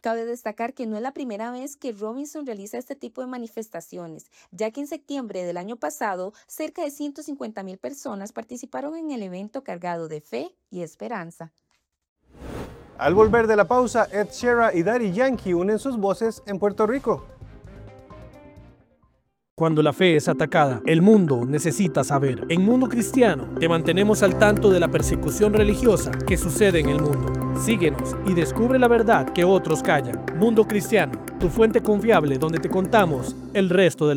Cabe destacar que no es la primera vez que Robinson realiza este tipo de manifestaciones, ya que en septiembre del año pasado, cerca de 150,000 personas participaron en el evento cargado de fe y esperanza. Al volver de la pausa, Ed Sheeran y Daddy Yankee unen sus voces en Puerto Rico. Cuando la fe es atacada, el mundo necesita saber. En Mundo Cristiano te mantenemos al tanto de la persecución religiosa que sucede en el mundo. Síguenos y descubre la verdad que otros callan. Mundo Cristiano, tu fuente confiable donde te contamos el resto de la